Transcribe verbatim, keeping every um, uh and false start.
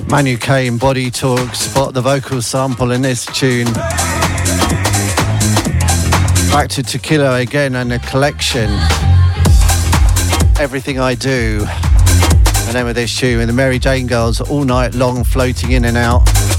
Manu K and Body Talk spot the vocal sample in this tune. Back to Tequila again and a collection. Everything I Do. The name of this tune, and the Mary Jane Girls all night long floating in and out.